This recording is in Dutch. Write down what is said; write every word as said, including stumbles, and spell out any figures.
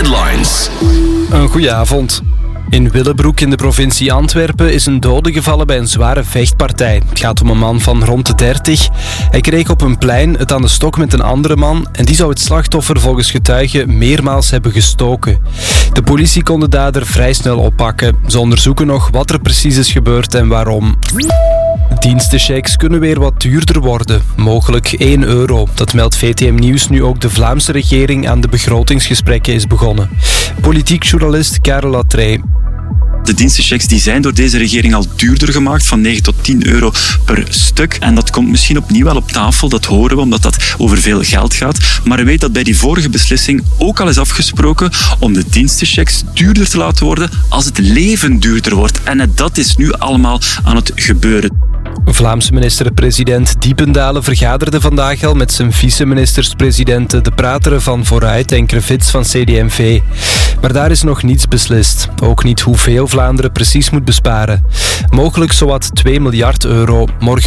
Headlines. Een goeie avond. In Willebroek in de provincie Antwerpen is een dode gevallen bij een zware vechtpartij. Het gaat om een man van rond de dertig. Hij kreeg op een plein het aan de stok met een andere man en die zou het slachtoffer volgens getuigen meermaals hebben gestoken. De politie kon de dader vrij snel oppakken. Ze onderzoeken nog wat er precies is gebeurd en waarom. Dienstenchecks kunnen weer wat duurder worden, mogelijk één euro. Dat meldt V T M Nieuws nu ook de Vlaamse regering aan de begrotingsgesprekken is begonnen. Politiek journalist Karel Latrey. De dienstenchecks die zijn door deze regering al duurder gemaakt, van negen tot tien euro per stuk. En dat komt misschien opnieuw wel op tafel, dat horen we, omdat dat over veel geld gaat. Maar u weet dat bij die vorige beslissing ook al is afgesproken om de dienstenchecks duurder te laten worden als het leven duurder wordt. En dat is nu allemaal aan het gebeuren. Vlaamse minister-president Diependalen vergaderde vandaag al met zijn vice-ministers-presidenten De Prateren van Vooruit en Crevits van C D M V. Maar daar is nog niets beslist. Ook niet hoeveel Vlaanderen precies moet besparen. Mogelijk zowat twee miljard euro. Morgen